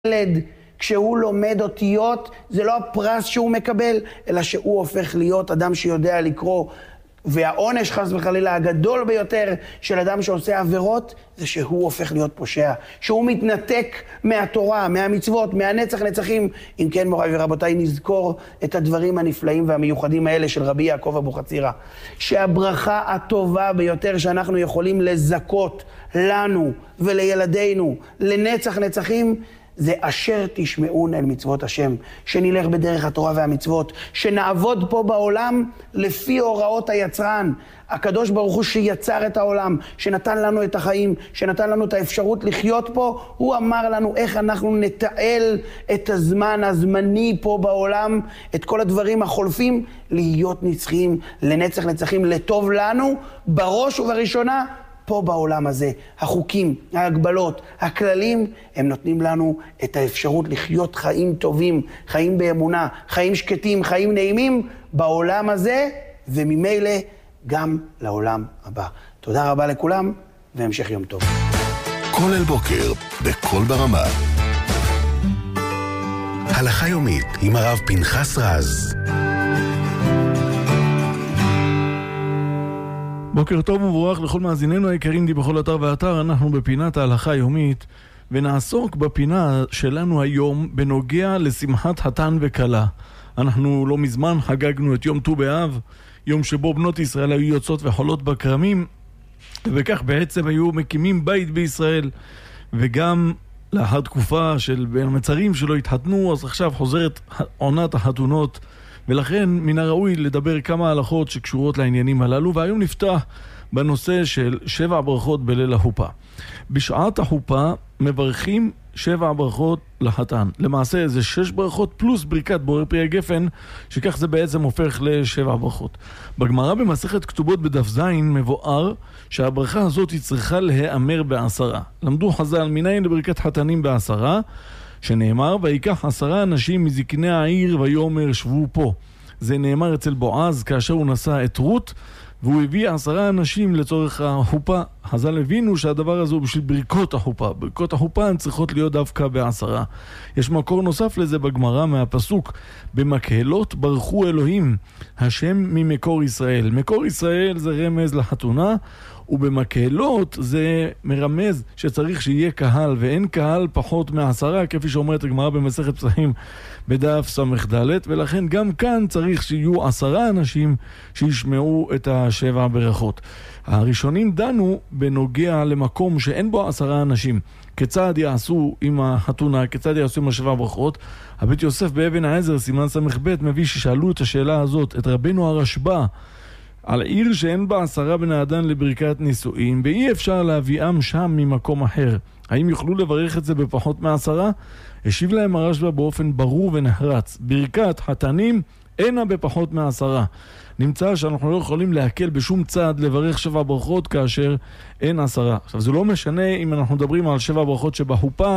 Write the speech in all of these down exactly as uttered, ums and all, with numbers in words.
ילד, כשהוא לומד אותיות, זה לא הפרס שהוא מקבל, אלא שהוא הופך להיות אדם שיודע לקרוא. והעונש חס וחלילה הגדול ביותר של אדם שעושה עבירות, זה שהוא הופך להיות פושע. שהוא מתנתק מהתורה, מהמצוות, מהנצח נצחים. אם כן, מוריי ורבותיי, נזכור את הדברים הנפלאים והמיוחדים האלה של רבי יעקב אבוחצירא. שהברכה הטובה ביותר שאנחנו יכולים לזכות לנו ולילדינו, לנצח נצחים, זה אשר תשמעון אל מצוות השם, שנלך בדרך התורה והמצוות, שנעבוד פה בעולם לפי הוראות היצרן, הקדוש ברוך הוא שיצר את העולם, שנתן לנו את החיים, שנתן לנו את האפשרות לחיות פה, הוא אמר לנו איך אנחנו נתעל את הזמן הזמני פה בעולם, את כל הדברים החולפים, להיות נצחיים, לנצח נצחים, לטוב לנו, בראש ובראשונה, פה בעולם הזה. החוקים, ההגבלות, הכללים, הם נותנים לנו את האפשרות לחיות חיים טובים, חיים באמונה, חיים שקטים, חיים נעימים, בעולם הזה, וממילא גם לעולם הבא. תודה רבה לכולם, והמשך יום טוב. כל אל בוקר, בכל ברמה. הלכה יומית עם הרב פנחס רז. בוקר טוב ומבורך לכל מאזיננו היקרים די בכל אתר ואתר. אנחנו בפינת ההלכה היומית, ונעסוק בפינה שלנו היום בנוגע לשמחת חתן וכלה. אנחנו לא מזמן חגגנו את יום ט"ו באב, יום שבו בנות ישראל היו יוצאות וחולות בכרמים, וכך בעצם היו מקימים בית בישראל, וגם לאחר תקופה של בין המצרים שלא התחתנו, אז עכשיו חוזרת עונת החתונות, ולכן מן הראוי לדבר כמה הלכות שקשורות לעניינים הללו. והיום נפתח בנושא של שבע ברכות בליל החופה. בשעת החופה מברכים שבע ברכות לחתן. למעשה זה שש ברכות פלוס ברכת בורא פרי הגפן, שכך זה בעצם הופך לשבע ברכות. בגמרא במסכת כתובות בדף זין מבואר שהברכה הזאת היא צריכה להיאמר בעשרה. למדו חז"ל מניין לברכת חתנים בעשרה, שנאמר ויקח עשרה אנשים מזקני העיר ויאמר שבו פה. זה נאמר אצל בועז כאשר הוא נשא את רות, והוא הביא עשרה אנשים לצורך החופה. חז"ל הבינו שהדבר הזה הוא בשביל ברכות החופה. ברכות החופה הן צריכות להיות דווקא בעשרה. יש מקור נוסף לזה בגמרא מהפסוק במקהלות ברכו אלוהים השם ממקור ישראל. מקור ישראל זה רמז לחתונה, ובמקהלות זה מרמז שצריך שיהיה קהל, ואין קהל פחות מעשרה, כפי שאומרת הגמרא במסכת פסחים בדף ס"ד, ולכן גם כאן צריך שיהיו עשרה אנשים שישמעו את השבע ברכות. הראשונים דנו בנוגע למקום שאין בו עשרה אנשים, כיצד יעשו עם החתונה, כיצד יעשו עם השבע ברכות. הבית יוסף באבן העזר סימן ס"ב מביא ששאלו את השאלה הזאת את רבנו הרשב"א על עיר שאין בה עשרה בני אדם לברכת נישואין, ואי אפשר להביאם שם ממקום אחר, האם יוכלו לברך את זה בפחות מעשרה? השיב להם הרשב"א באופן ברור ונחרץ, ברכת חתנים אינה בפחות מעשרה. נמצא שאנחנו לא יכולים להקל בשום צעד לברך שבע ברכות כאשר אין עשרה. עכשיו זה לא משנה אם אנחנו מדברים על שבע ברכות שבחופה,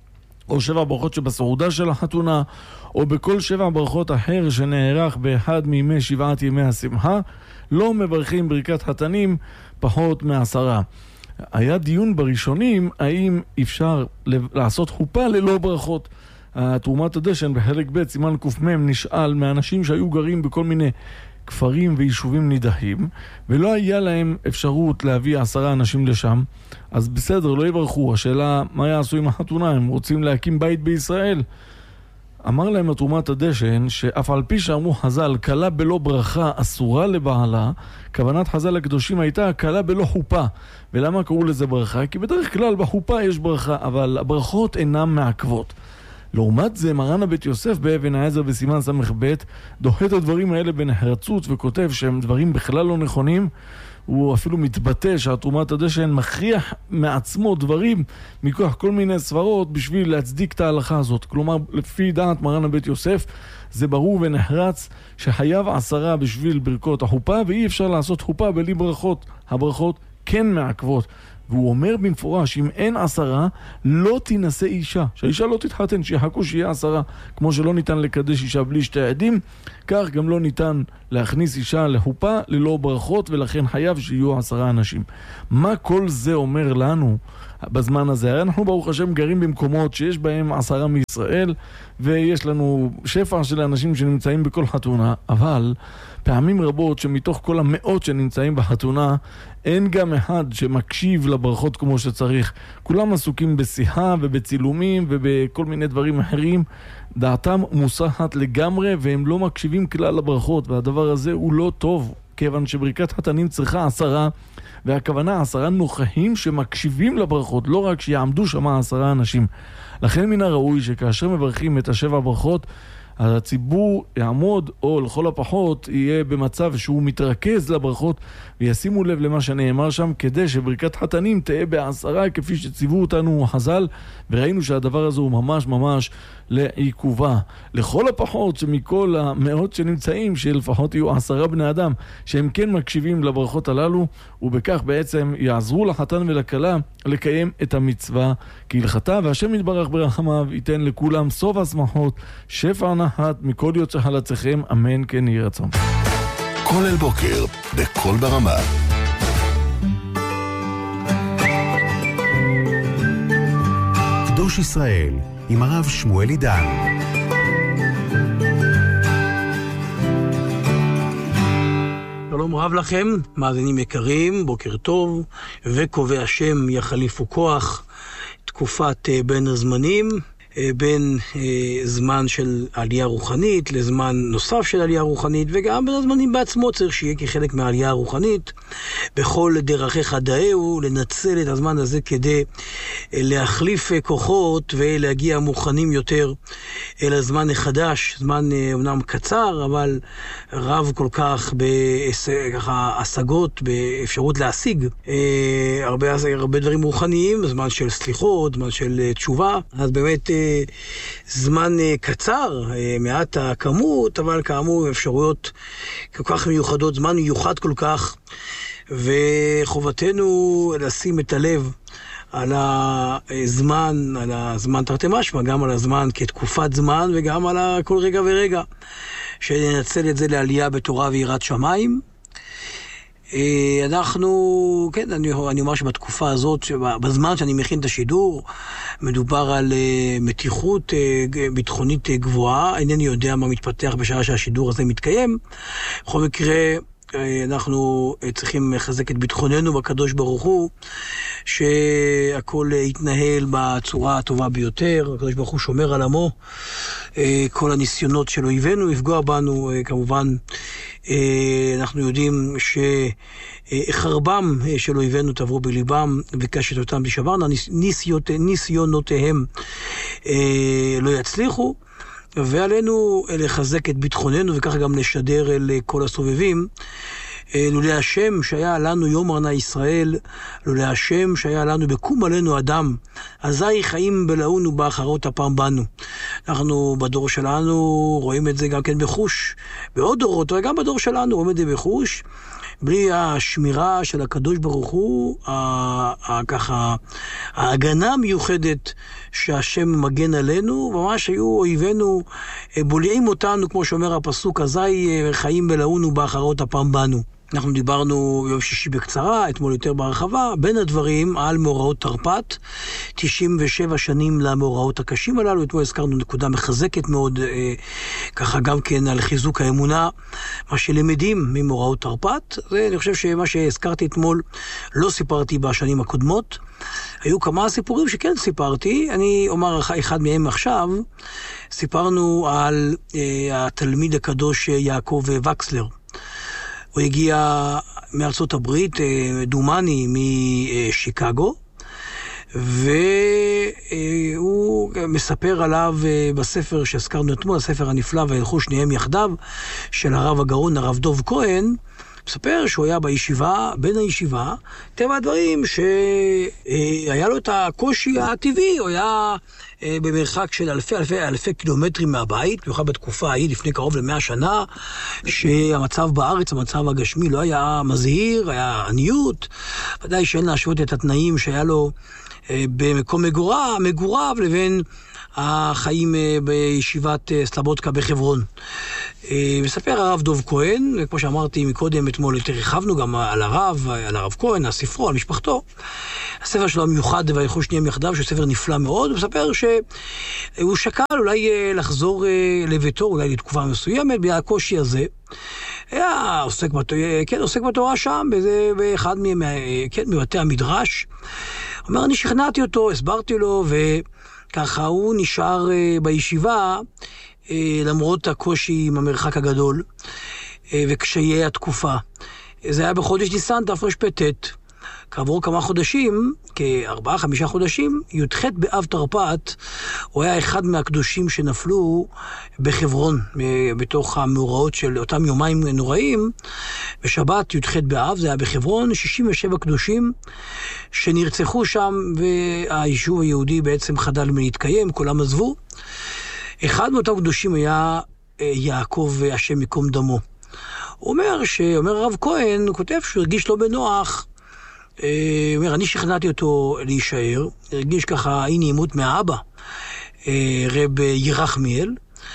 או שבע ברכות שבסעודה של החתונה, או בכל שבע ברכות אחר שנערך באחד מימי שבעת ימי השמחה, לא מברכים ברכת חתנים פחות מעשרה. היה דיון בראשונים האם אפשר לעשות חופה ללא ברכות. תרומת הדשן בחלק ב' סימן ק"מ נשאל מאנשים שהיו גרים בכל מיני כפרים ויישובים נידחים, ולא היה להם אפשרות להביא עשרה אנשים לשם, אז בסדר, לא יברכו. השאלה מה יעשו עם החתונה? הם רוצים להקים בית בישראל. אמר להם תרומת הדשן שאף על פי שאמרו חז"ל כלה בלא ברכה אסורה לבעלה, כוונת חז"ל הקדושים הייתה כלה בלא חופה. ולמה קראו לזה ברכה? כי בדרך כלל בחופה יש ברכה, אבל הברכות אינן מעכבות. לעומת זה מרן הבית יוסף באבן העזר בסימן ס"ב דוחה את הדברים האלה בנחרצות וכותב שהם דברים בכלל לא נכונים. הוא אפילו מתבטא שהתרומת הדשן מכריח מעצמו דברים מכוח כל מיני סברות בשביל להצדיק את ההלכה הזאת. כלומר, לפי דעת מרן הבית יוסף, זה ברור ונחרץ שחייב עשרה בשביל ברכות החופה, ואי אפשר לעשות חופה בלי ברכות. הברכות כן מעכבות. והוא אומר במפורש, אם אין עשרה, לא תינשא אישה. שהאישה לא תתחתן, שיחכו שיהיה עשרה. כמו שלא ניתן לקדש אישה בלי שתי עדים, כך גם לא ניתן להכניס אישה לחופה ללא ברכות, ולכן חייב שיהיו עשרה אנשים. מה כל זה אומר לנו בזמן הזה. אנחנו ברוך השם גרים במקומות שיש בהם עשרה מישראל, ויש לנו שפע של אנשים שנמצאים בכל חתונה, אבל פעמים רבות שמתוך כל המאות שנמצאים בחתונה, אין גם אחד שמקשיב לברכות כמו שצריך. כולם עסוקים בשיחה ובצילומים ובכל מיני דברים אחרים. דעתם מוסחת לגמרי והם לא מקשיבים כלל לברכות, והדבר הזה הוא לא טוב, כיוון שברכת חתנים צריכה עשרה, והכוונה עשרה נוכחים שמקשיבים לברכות, לא רק שיעמדו שם עשרה אנשים. לכן מן הראוי שכאשר מברכים את השבע ברכות, הציבור יעמוד, או לכל הפחות יהיה במצב שהוא מתרכז לברכות, וישימו לב למה שנאמר שם, כדי שברכת חתנים תהיה בעשרה כפי שציוו אותנו חז"ל, וראינו שהדבר הזה הוא ממש ממש לעיכובה. לכל הפחות שמכל המאות שנמצאים, שלפחות יהיו עשרה בני אדם שהם כן מקשיבים לברכות הללו, ובכך בעצם יעזרו לחתן ולכלה לקיים את המצווה כהלכתה, והשם יתברך ברחמיו ייתן לכולם סוף השמחות, שפע נחת מכל יוצא חלציכם, אמן כן יהי רצון. כל אל בוקר בכל ברמה. קדוש ישראל עם הרב שמואל עידן. שלום רב לכם, מאזינים יקרים, בוקר טוב, וקובע השם יחליפו כוח, תקופת בין הזמנים, בין זמן של עלייה רוחנית לזמן נוסף של עלייה רוחנית, וגם בין הזמנים בעצמו צריך שיהיה כחלק מהעלייה הרוחנית. בכל דרכיך דאהו, לנצל את הזמן הזה כדי להחליף כוחות ולהגיע מוכנים יותר אל הזמן החדש, זמן אומנם קצר, אבל רב כל כך בהשגות, באפשרות להשיג הרבה, הרבה דברים רוחניים, זמן של סליחות, זמן של תשובה. אז באמת זמן קצר, מעט הכמות, אבל כאמור אפשרויות כל כך מיוחדות, זמן מיוחד כל כך, וחובתנו לשים את הלב על הזמן, על הזמן תרתי משמע, גם על הזמן כתקופת זמן וגם על כל רגע ורגע, שננצל את זה לעלייה בתורה ויראת שמיים. אנחנו, כן, אני, אני אומר שבתקופה הזאת, בזמן שאני מכין את השידור, מדובר על מתיחות ביטחונית גבוהה. אינני יודע מה מתפתח בשעה שהשידור הזה מתקיים. בכל מקרה, אנחנו צריכים לחזק את ביטחוננו בקדוש ברוך הוא, שהכל יתנהל בצורה הטובה ביותר. הקדוש ברוך הוא שומר על עמו. כל הניסיונות של אויבינו לפגוע בנו, כמובן, אנחנו יודעים שחרבם של אויבינו תבוא בליבם וקשת אותם תשברנה, ניסיונותיהם לא יצליחו, ועלינו לחזק את ביטחוננו וככה גם לשדר אל כל הסובבים. לולא השם שהיה לנו יום ארנה ישראל, לולא השם שהיה לנו בקום עלינו אדם, אזי חיים בלעונו באחרות הפעם בנו. אנחנו בדור שלנו רואים את זה גם כן בחוש, בעוד דורות, וגם בדור שלנו רואים את זה בחוש. בלי השמירה של הקדוש ברוך הוא, ככה, ההגנה המיוחדת שהשם מגן עלינו, ממש היו אויבינו בולעים אותנו, כמו שאומר הפסוק, אזי חיים בלעונו באחרות הפעם בנו. אנחנו דיברנו יום שישי בקצרה, אתמול יותר בהרחבה, בין הדברים על מאורעות תרפ"ט, תשעים ושבע שנים למאורעות הקשים הללו. אתמול הזכרנו נקודה מחזקת מאוד, אה, ככה גם כן על חיזוק האמונה, מה שלמדים ממאורעות תרפ"ט. זה, אני חושב שמה שהזכרתי אתמול לא סיפרתי בשנים הקודמות. היו כמה סיפורים שכן סיפרתי, אני אומר אחד מהם עכשיו. סיפרנו על אה, התלמיד הקדוש יעקב וקסלר. הוא הגיע מארצות הברית, דומני משיקגו, והוא מספר עליו בספר שהזכרנו אתמול, הספר הנפלא וילכו שניהם יחדיו, של הרב הגאון, הרב דוב כהן. מספר שהוא היה בישיבה, בין הישיבה, טבע הדברים שהיה לו את הקושי הטבעי, הוא היה במרחק של אלפי אלפי אלפי קילומטרים מהבית, במיוחד בתקופה ההיא לפני קרוב למאה שנה, שהמצב בארץ, המצב הגשמי לא היה מזהיר, היה עניות, ודאי שאין להשוות את התנאים שהיה לו במקום מגוריו, מגוריו לבין החיים בישיבת סלבודקה בחברון. מספר הרב דוב כהן, כמו שאמרתי מקודם, אתמול יותר רחבנו גם על הרב, על הרב כהן, על ספרו, על משפחתו. הספר שלו המיוחד וילכו שניהם יחדיו, שהוא ספר נפלא מאוד. הוא מספר שהוא שקל אולי לחזור לביתו, אולי לתקופה מסוימת, בגלל הקושי הזה. היה עוסק, בת... כן, עוסק בתורה שם, באיזה, באחד מ... כן, מבתי המדרש. הוא אומר, אני שכנעתי אותו, הסברתי לו, וככה הוא נשאר בישיבה, למרות הקושי עם המרחק הגדול, וקשיי התקופה. זה היה בחודש ניסן, תרפ"ט. כעבור כמה חודשים, כארבעה, חמישה חודשים, י"ח באב תרפ"ט, הוא היה אחד מהקדושים שנפלו בחברון, בתוך המאורעות של אותם יומיים נוראים. בשבת, י"ח באב, זה היה בחברון, שישים ושבע קדושים שנרצחו שם, והיישוב היהודי בעצם חדל מלהתקיים, כולם עזבו. אחד מאותם קדושים היה יעקב, השם יקום דמו. הוא אומר, שאומר הרב כהן, הוא כותב שהוא הרגיש לא בנוח, הוא אומר, אני שכנעתי אותו להישאר, הרגיש ככה אי נעימות מהאבא, רב ירחמיאל,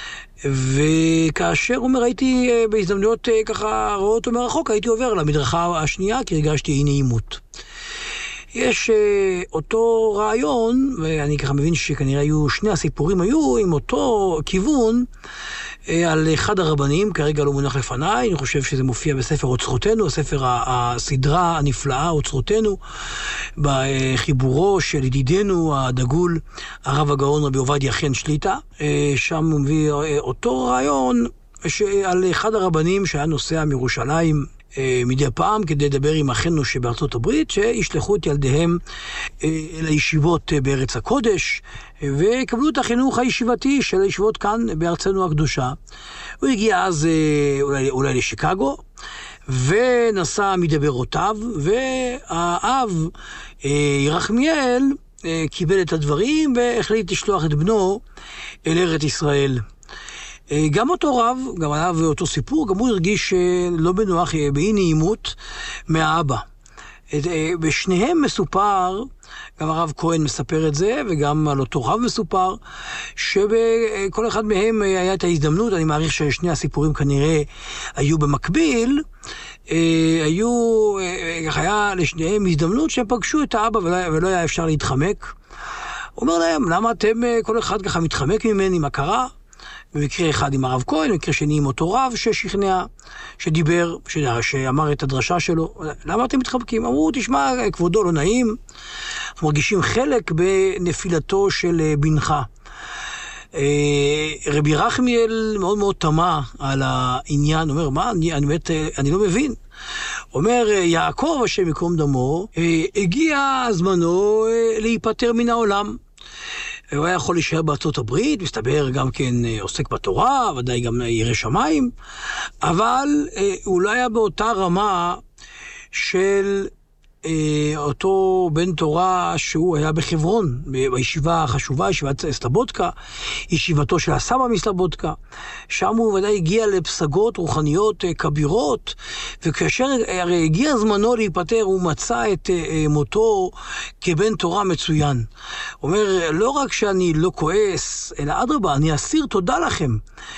וכאשר הוא אומר, הייתי בהזדמנויות ככה רואות אותו מרחוק, הייתי עובר למדרכה השנייה, כי הרגשתי אי נעימות. יש אותו רעיון, ואני ככה מבין שכנראה היו, שני הסיפורים היו עם אותו כיוון, על אחד הרבנים, כרגע לא מונח לפניי, אני חושב שזה מופיע בספר אוצרותינו, הספר הסדרה הנפלאה, אוצרותינו, בחיבורו של ידידנו הדגול, הרב הגאון רבי עובדיה חן שליטה, שם הוא מביא אותו רעיון על אחד הרבנים שהיה נוסע מירושלים, מדי פעם כדי לדבר עם אחינו שבארצות הברית, שישלחו את ילדיהם אל הישיבות בארץ הקודש, ויקבלו את החינוך הישיבתי של הישיבות כאן בארצנו הקדושה. הוא הגיע אז אולי, אולי לשיקגו, ונסע מדברותיו, והאב ירחמיאל קיבל את הדברים, והחליט לשלוח את בנו אל ארץ ישראל. גם אותו רב, גם עליו אותו סיפור, גם הוא הרגיש לא בנוח, באי נעימות מהאבא. בשניהם מסופר, גם הרב כהן מספר את זה, וגם על אותו רב מסופר, שבכל אחד מהם היה את ההזדמנות, אני מעריך ששני הסיפורים כנראה היו במקביל, היו, היה לשניהם הזדמנות שהם פגשו את האבא ולא, ולא היה אפשר להתחמק. הוא אומר להם, למה אתם כל אחד ככה מתחמק ממני, מה קרה? במקרה אחד עם הרב כהן, במקרה שני עם אותו רב ששכנע, שדיבר, שאמר את הדרשה שלו. למה אתם מתחבקים? אמרו, תשמע, כבודו לא נעים, אנחנו מרגישים חלק בנפילתו של בנך. רבי ירחמיאל מאוד מאוד תמה על העניין, אומר, מה, אני, אני, באמת, אני לא מבין. אומר, יעקב, השם יקום דמו, הגיע זמנו להיפטר מן העולם. הוא היה יכול להישאר בארצות הברית, מסתבר גם כן עוסק בתורה, ודאי גם ירא שמיים, אבל הוא לא היה באותה רמה של אותו בן תורה שהוא היה בחברון, בישיבה החשובה, ישיבת סלבודקה, ישיבתו של הסבא מסלבודקה. שם הוא ודאי הגיע לפסגות רוחניות כבירות, וכאשר הרי הגיע זמנו להיפטר, הוא מצא את מותו כבן תורה מצוין. הוא אומר, לא רק שאני לא כועס, אלא אדרבה, אני אסיר תודה לכם,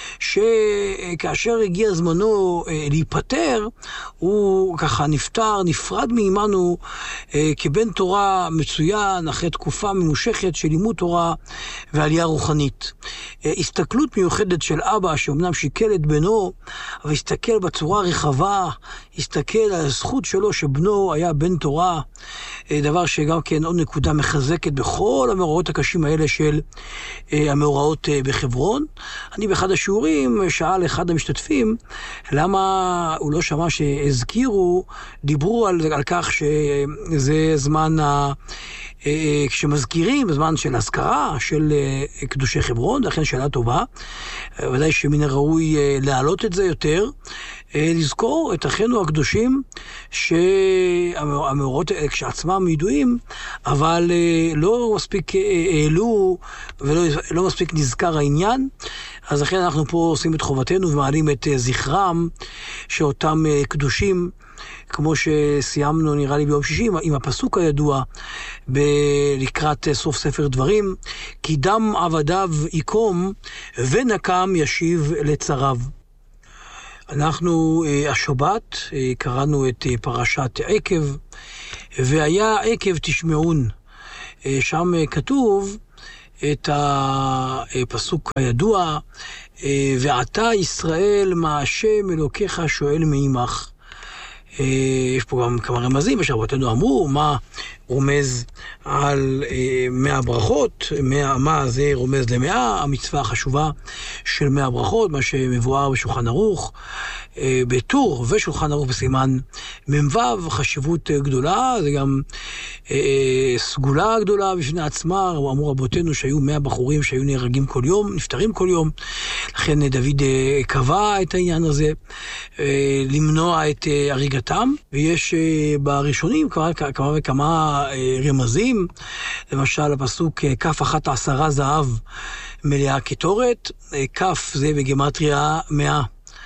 שכאשר הגיע זמנו להיפטר, הוא ככה נפטר, נפרד מעמנו, כבן תורה מצוין, אחרי תקופה ממושכת של לימוד תורה ועלייה רוחנית. הסתכלות מיוחדת של אבא, שאומנם שיקל את בנו, אבל הסתכל בצורה רחבה, הסתכל על הזכות שלו שבנו היה בן תורה, דבר שגם כן עוד נקודה מחזקת בכל המאורעות הקשים האלה של המאורעות בחברון. אני באחד השיעורים שאל אחד המשתתפים, למה הוא לא שמע שהזכירו, דיברו על, על כך שזה זמן ה... כשמזכירים, בזמן של הזכרה של קדושי חברון, לכן שאלה טובה, ודאי שמן הראוי להעלות את זה יותר, לזכור את אחינו הקדושים שהמאורות כשעצמם ידועים, אבל לא מספיק העלו ולא לא מספיק נזכר העניין. אז לכן אנחנו פה עושים את חובתנו ומעלים את זכרם שאותם קדושים, כמו שסיימנו נראה לי ביום שישי עם הפסוק הידוע לקראת סוף ספר דברים, כי דם עבדיו יקום ונקם ישיב לצריו. אנחנו השבת קראנו את פרשת עקב, והיה עקב תשמעון. שם כתוב את הפסוק הידוע, ועתה ישראל מה השם אלוקיך שואל מעמך. יש פה גם כמה רמזים, ושרבותינו אמרו מה רומז על מאה ברכות, מאה, מה זה רומז למאה, המצווה החשובה של מאה ברכות, מה שמבואר בשולחן ערוך, בטור ושולחן ערוך בסימן ממבב, חשיבות גדולה, זה גם אה, סגולה גדולה בפני עצמה. אמרו רבותינו שהיו מאה בחורים שהיו נהרגים כל יום, נפטרים כל יום, לכן דוד אה, קבע את העניין הזה, אה, למנוע את אה, הריגתם, ויש אה, בראשונים כמה, כמה וכמה אה, רמזים, למשל הפסוק אה, כף אחת עשרה זהב מלאה כתורת, אה, כף זה בגמטריה מאה.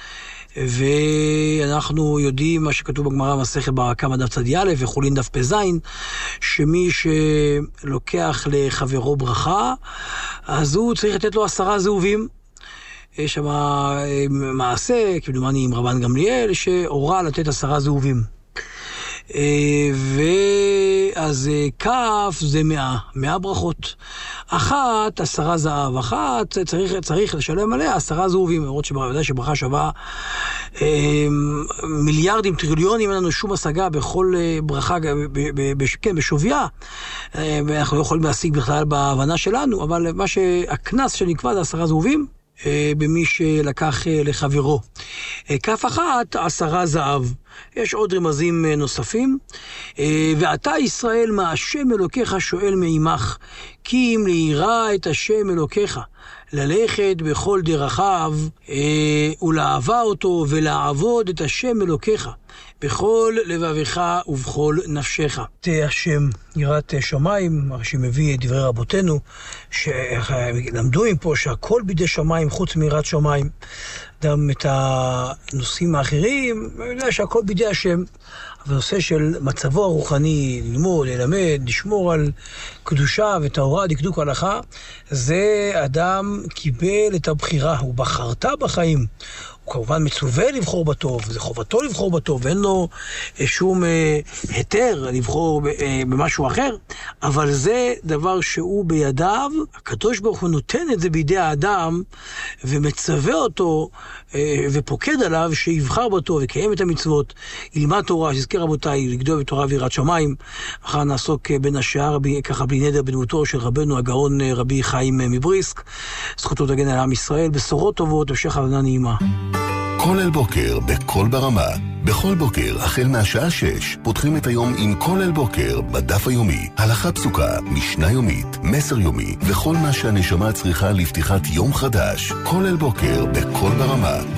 ואנחנו יודעים מה שכתוב בגמרא מסכת ברכה דף צד א' וחולין דף פז, שמי שלוקח לחברו ברכה, אז הוא צריך לתת לו עשרה זהובים. יש שם מעשה, כמדומני עם רבן גמליאל, שהורה לתת עשרה זהובים. ואז כף זה מאה, מאה ברכות. אחת, עשרה זהב, אחת, צריך, צריך לשלם עליה עשרה זהובים, למרות שבוודאי שברכה שווה אה, מיליארדים, טריליונים, אין לנו שום השגה בכל ברכה, ב, ב, ב, כן, בשוויה, אה, ואנחנו לא יכולים להשיג בכלל בהבנה שלנו, אבל מה שהכנס שנקבע זה עשרה זהובים, במי שלקח לחברו. כף אחת, עשרה זהב. יש עוד רמזים נוספים. ועתה ישראל מה השם אלוקיך שואל מעמך, כי אם לירא את השם אלוקיך, ללכת בכל דרכיו, ולאהבה אותו ולעבוד את השם אלוקיך, בכל לבביך ובכל נפשך. את השם יראת שמיים, שמביא את דברי רבותינו, שלמדו עם פה שהכל בידי שמיים חוץ מיראת שמיים. גם את הנושאים האחרים, אני יודע שהכל בידי השם, אבל הנושא של מצבו הרוחני, ללמוד, ללמד, לשמור על קדושה וטהרה, דקדוק הלכה, זה אדם קיבל את הבחירה, הוא בחרת בחיים. הוא כמובן מצווה לבחור בטוב, זה חובתו לבחור בטוב, ואין לו שום אה, היתר לבחור אה, במשהו אחר, אבל זה דבר שהוא בידיו, הקדוש ברוך הוא נותן את זה בידי האדם, ומצווה אותו אה, ופוקד עליו שיבחר בטוב, וקיים את המצוות, ילמד תורה, שיזכה רבותיי, לגדול בתורה ויראת שמיים. אחר נעסוק בין השאר, ככה בלי נדר בדמותו של רבנו הגאון רבי חיים מבריסק, זכותו תגן על עם ישראל, בשורות טובות, המשך הבנה נעימה. כל אל בוקר בכל ברמה. בכל בוקר, החל מהשעה שש, פותחים את היום עם כל אל בוקר בדף היומי. הלכה פסוקה, משנה יומית, מסר יומי, וכל מה שהנשמה צריכה לפתיחת יום חדש. כל אל בוקר בכל ברמה.